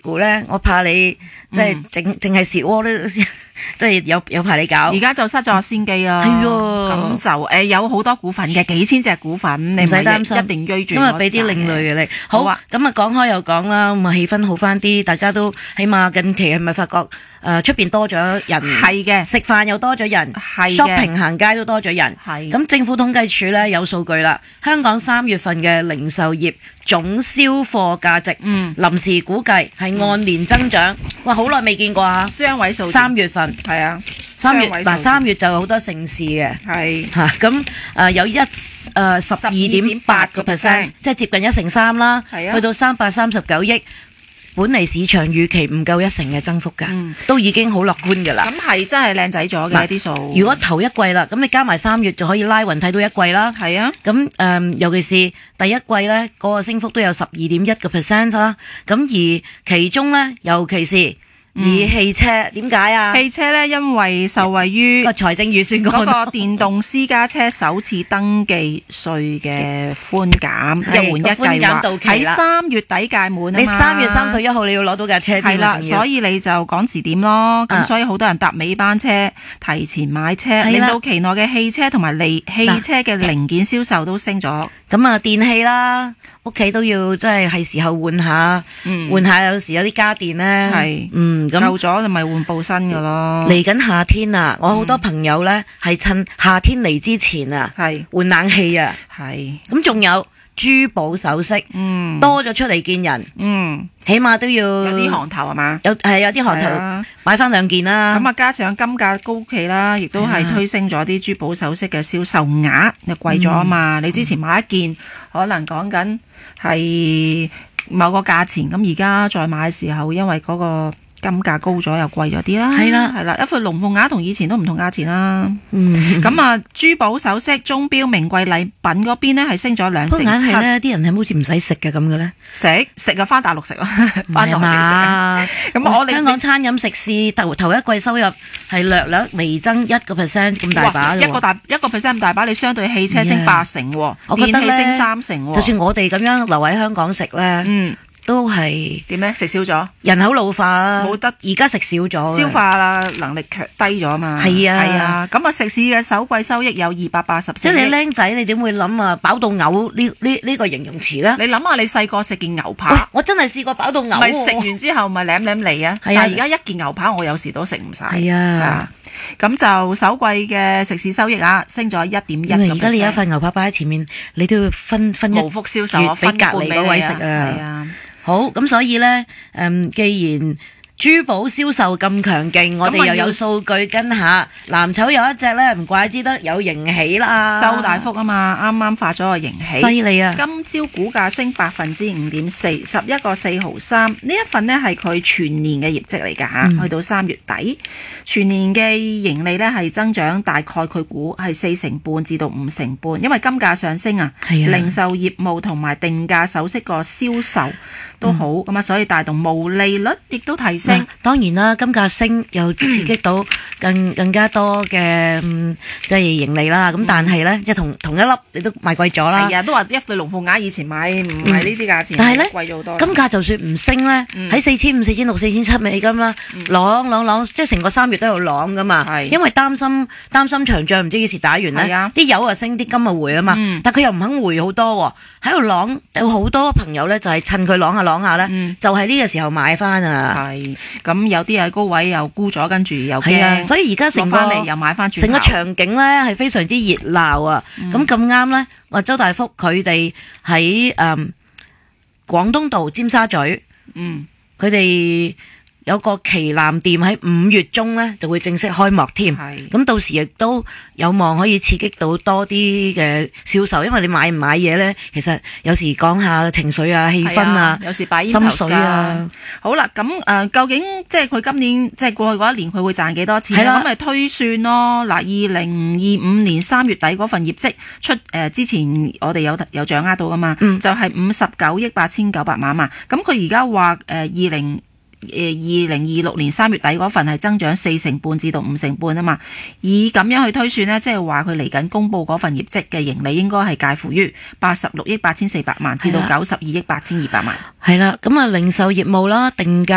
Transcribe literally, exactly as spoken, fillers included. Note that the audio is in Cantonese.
股咧，我怕你即係淨淨係蝕窩都，即係有有排你搞。 而家就失咗先機啊！ 係喎， 咁就誒、呃、有好多股份嘅，幾千隻股份，你唔使擔心，一定追住。 咁啊，俾啲另類嘅你。好啊，咁啊講開又講啦，咁啊氣氛好翻啲，大家都起碼近期係咪發覺誒出邊多咗人？ 係嘅， 食飯又多咗人， 係嘅 shopping 行街都多咗人。 係。 咁政府統計處咧有數據啦，香港三月份嘅零售業總銷貨價值，嗯，臨時估計係按年增長。哇，好耐未見過啊！ 雙位數。 三月份係啊。 三月嗱，三月就有好多盛事嘅， 係嚇咁誒有一誒十二點八個 percent，即係接近一成三啦， 係啊， 去到三百三十九億，本嚟市場預期唔夠一成嘅增幅㗎， 嗯、 都已經好樂觀㗎啦。 咁係真係靚仔咗嘅啲數。 如果頭一季啦，咁你加埋三月就可以拉勻睇到一季啦。 係啊， 咁誒、呃、尤其是第一季咧，嗰、那個升幅都有十二點一個 percent 啦。咁而其中咧，尤其是以汽車點解啊？ 汽車咧，因為受惠於個財政預算嗰個電動私家車首次登記稅嘅寬減一換一計劃喺三月底屆滿啊嘛。 你三月三十一號你要攞到架車， 係啦，所以你就趕時點咯。咁、啊、所以好多人搭尾班車，提前買車，令到期內嘅汽車同埋利汽車嘅零件銷售都升咗。 咁啊，電器啦，屋企都要即係係時候換下，嗯、換下有時有啲家電咧， 係嗯咁舊咗就咪換部新嘅咯。 嚟緊夏天啊，我好多朋友咧係趁夏天嚟之前啊，係換冷氣啊， 係咁仲有珠寶首飾，嗯，多咗出嚟見人，嗯，起碼都要有啲行頭係嘛， 有係有啲行頭買翻兩件啦。 咁啊，加上金價高企啦，亦都係推升咗啲珠寶首飾嘅銷售額，又貴咗啊嘛。你之前買一件可能講緊係某個價錢，咁而家再買嘅時候，因為嗰個金價高咗又貴咗啲啦，係啦係啦，一副龍鳳鈪同以前都唔同價錢啦。嗯，咁啊，珠寶首飾、鐘錶、名貴禮品嗰邊呢係升咗兩成七。 硬係咧，啲人係好似唔使食嘅咁嘅咧， 食食啊，翻大陸食咯，翻內地食。咁我哋香港餐飲食肆頭頭一季收入係略略微增一個 percent 咁大把嘅， 一個大一個 percent 咁大把，你相對汽車升八成， 我覺得電器升三成。 就算我哋咁樣留喺香港食咧，嗯。都係點咧？食少咗， 人口老化， 冇得而家食少咗， 消化啦能力強低咗嘛。 係啊， 係啊。咁啊，食肆嘅首季收益有二百八十四億。 即係你僆仔，你點會諗啊？飽到嘔呢呢呢個形容詞咧？ 你諗下，你細個食件牛扒， 我真係試過飽到嘔。 咪食完之後咪舐舐嚟啊！但係而家一件牛扒，我有時都食唔晒。 係啊。 咁就首季嘅食肆收益啊，升咗一點一。 因為而家你有一份牛扒擺喺前面，你都要分分一無福銷售， 俾隔離嗰位食啊。 係啊。 好，咁所以咧，誒、嗯，既然珠寶銷售咁強勁，我哋又有數據跟下。藍籌有一隻咧，唔怪之得有盈喜啦。 周大福啊嘛，啱啱發咗個盈喜， 犀利啊！ 今朝股價升百分之五點四，十一個四毫三。呢一份呢係佢全年嘅業績嚟㗎嚇，嗯、去到三月底，全年嘅盈利呢係增長大概佢估係四成半至到五成半，因為金價上升啊，啊零售業務同埋定價首飾個銷售都好咁啊，嗯、所以帶動毛利率亦都提升。 當然啦，金價升又刺激到更更加多嘅即係盈利啦。咁、嗯、但係咧，即係同同一粒你都賣貴咗啦。 係啊，都話一對龍鳳鈪以前買唔係呢啲價錢， 但係咧貴咗好多。 金價就算唔升咧，喺四千五、四千六、四千七美金啦，啷啷啷，即係成個三月都有啷噶嘛。係因為擔心擔心長仗唔知幾時打完咧，啲油啊升，啲金啊回啊嘛。嗯、但佢又唔肯回好多，喺度啷，有好多朋友咧就係趁佢啷下啷下咧，嗯、就係呢個時候買翻啊。 係咁。咁有啲喺高位又沽咗，跟住又驚、啊， 所以而家成個嚟又買翻轉頭， 成個場景咧係非常之熱鬧啊！咁咁啱咧，話周大福佢哋喺誒廣東道尖沙咀，嗯，佢哋有個旗艦店喺五月中咧就會正式開幕添，咁到時亦都有望可以刺激到多啲嘅銷售，因為你買唔買嘢咧，其實有時講下情緒啊、氣氛啊， 有時擺心水啊。 好啦，咁誒、呃、究竟即係佢今年即係過去嗰一年佢會賺幾多錢咧？咁咪推算咯。嗱，二零二五年三月底嗰份業績出誒、呃、之前，我哋有有掌握到噶嘛，嗯、就係五十九億八千九百萬嘛。咁佢而家話誒二零。誒，二零二六年三月底嗰份係增長四成半至到五成半啊嘛，以咁樣去推算呢，即係話佢嚟緊公布嗰份業績嘅盈利應該係介乎於八十六億八千四百萬至到九十二億八千二百萬。 係啦，咁啊零售業務啦，定價。